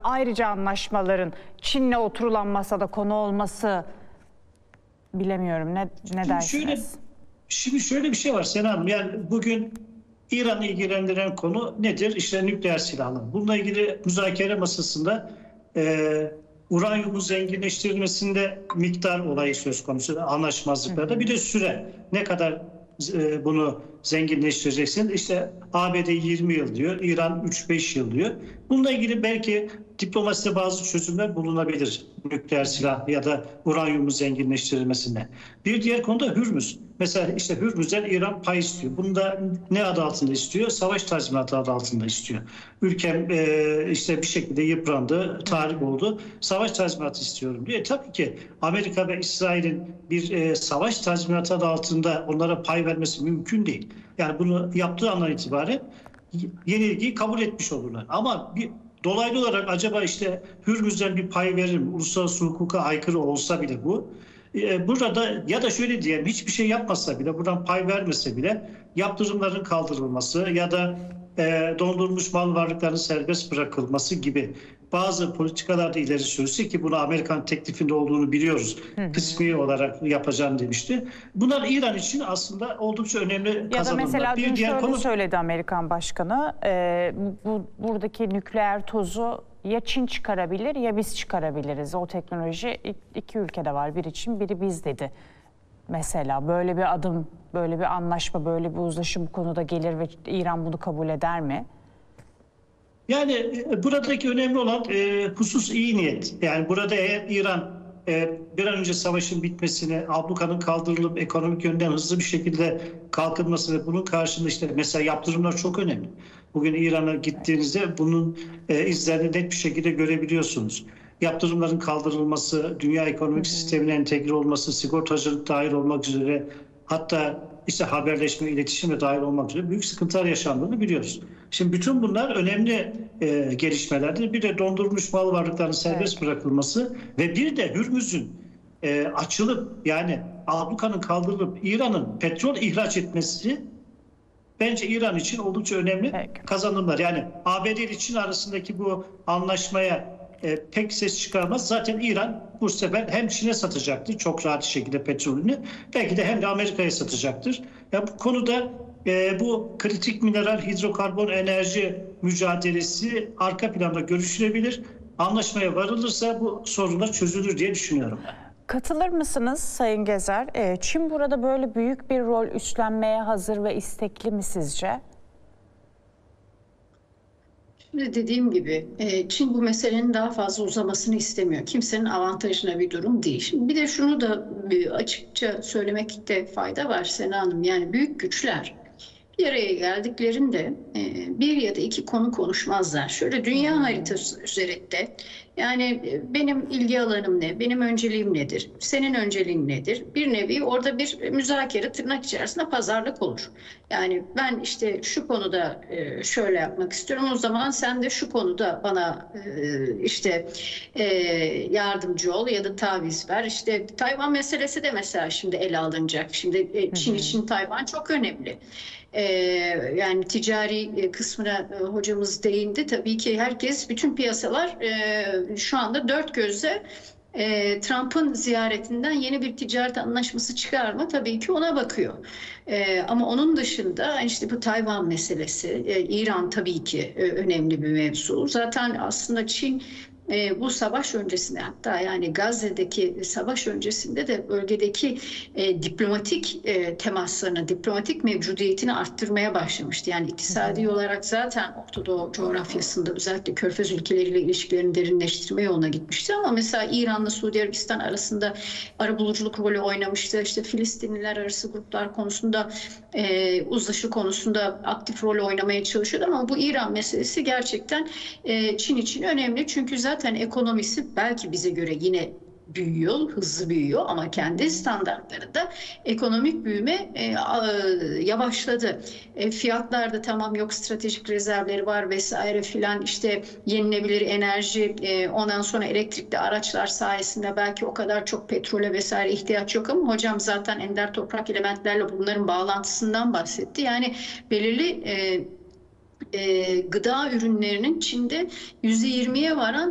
Ayrıca anlaşmaların Çin'le oturulan masada konu olması, bilemiyorum, ne dersiniz? Şimdi şöyle bir şey var Sena Hanım. Yani bugün İran'ı ilgilendiren konu nedir? İşte nükleer silahlar. Bununla ilgili müzakere masasında uranyumun zenginleştirilmesinde miktar olayı söz konusu, anlaşmazlıklarda. Bir de süre. Ne kadar bunu zenginleştireceksin? İşte ABD 20 yıl diyor, İran 3-5 yıl diyor. Bununla ilgili belki diplomaside bazı çözümler bulunabilir nükleer silah ya da uranyumun zenginleştirilmesinde. Bir diğer konu da Hürmüz. Mesela işte Hürmüz'den İran pay istiyor. Bunu da ne adı altında istiyor? Savaş tazminatı adı altında istiyor. Ülkem işte bir şekilde yıprandı, tahrip oldu. Savaş tazminatı istiyorum diyor. Tabii ki Amerika ve İsrail'in bir savaş tazminatı adı altında onlara pay vermesi mümkün değil. Yani bunu yaptığı andan itibaren yenilgiyi kabul etmiş olurlar. Ama dolaylı olarak acaba işte Hürmüz'den bir pay verir mi? Uluslararası hukuka aykırı olsa bile bu. Burada ya da şöyle diyelim, hiçbir şey yapmasa bile, buradan pay vermese bile yaptırımların kaldırılması ya da dondurulmuş mal varlıklarının serbest bırakılması gibi bazı politikalarda ileri sürse, ki bunu Amerikan teklifinde olduğunu biliyoruz. Kısmi olarak yapacağım demişti. Bunlar İran için aslında oldukça önemli kazanımlar. Ya da mesela dün şöyle söyledi Amerikan Başkanı, buradaki nükleer tozu ya Çin çıkarabilir ya biz çıkarabiliriz. O teknoloji iki ülkede var. Biri Çin, biri biz dedi. Mesela böyle bir adım, böyle bir anlaşma, böyle bir uzlaşı bu konuda gelir ve İran bunu kabul eder mi? Yani buradaki önemli olan husus iyi niyet. Yani burada eğer İran bir an önce savaşın bitmesini, ablukanın kaldırılıp ekonomik yönden hızlı bir şekilde kalkınması ve bunun karşılığında işte mesela yaptırımlar çok önemli. Bugün İran'a gittiğinizde bunun izlerini net bir şekilde görebiliyorsunuz. Yaptırımların kaldırılması, dünya ekonomik sistemine entegre olması, sigortacılık dahil olmak üzere, hatta işte haberleşme, iletişime dahil olmak üzere büyük sıkıntılar yaşandığını biliyoruz. Şimdi bütün bunlar önemli gelişmelerdir. Bir de dondurulmuş mal varlıklarının serbest bırakılması ve bir de Hürmüz'ün açılıp, yani ablukanın kaldırılıp İran'ın petrol ihraç etmesi bence İran için oldukça önemli kazanımlar. Yani ABD ile Çin arasındaki bu anlaşmaya pek ses çıkarmaz. Zaten İran bu sefer hem Çin'e satacaktır çok rahat şekilde petrolünü, belki de hem de Amerika'ya satacaktır. Ya bu konuda bu kritik mineral, hidrokarbon enerji mücadelesi arka planda görüşülebilir. Anlaşmaya varılırsa bu sorunlar çözülür diye düşünüyorum. Katılır mısınız Sayın Gezer? Çin burada böyle büyük bir rol üstlenmeye hazır ve istekli mi sizce? Şimdi dediğim gibi Çin bu meselenin daha fazla uzamasını istemiyor. Kimsenin avantajına bir durum değil. Şimdi bir de şunu da açıkça söylemekte fayda var Sena Hanım. Yani büyük güçler bir araya geldiklerinde bir ya da iki konu konuşmazlar. Şöyle dünya haritası üzerinde, yani benim ilgi alanım ne, benim önceliğim nedir, senin önceliğin nedir? Bir nevi orada bir müzakere, tırnak içerisinde pazarlık olur. Yani ben işte şu konuda şöyle yapmak istiyorum, o zaman sen de şu konuda bana işte yardımcı ol ya da taviz ver. İşte Tayvan meselesi de mesela şimdi ele alınacak. Şimdi Çin için Tayvan çok önemli. Yani ticari kısmına hocamız değindi. Tabii ki herkes, bütün piyasalar şu anda dört gözle Trump'ın ziyaretinden yeni bir ticaret anlaşması çıkar mı? Tabii ki ona bakıyor. Ama onun dışında işte bu Tayvan meselesi, İran tabii ki önemli bir mevzu. Zaten aslında Çin bu savaş öncesinde, hatta yani Gazze'deki savaş öncesinde de bölgedeki diplomatik temaslarını, diplomatik mevcudiyetini arttırmaya başlamıştı. Yani iktisadi olarak zaten Orta Doğu coğrafyasında özellikle Körfez ülkeleriyle ilişkilerini derinleştirme yoluna gitmişti. Ama mesela İran'la Suudi Arabistan arasında arabuluculuk rolü oynamıştı. İşte Filistinliler arası gruplar konusunda, uzlaşı konusunda aktif rol oynamaya çalışıyordu. Ama bu İran meselesi gerçekten Çin için önemli. Çünkü zaten ekonomisi belki bize göre yine büyüyor, hızlı büyüyor ama kendi standartlarında ekonomik büyüme yavaşladı. Fiyatlarda tamam, yok stratejik rezervleri var vesaire filan, işte yenilebilir enerji, ondan sonra elektrikli araçlar sayesinde belki o kadar çok petrole vesaire ihtiyaç yok, ama hocam zaten ender toprak elementlerle bunların bağlantısından bahsetti. Yani belirli gıda ürünlerinin Çin'de %20'ye varan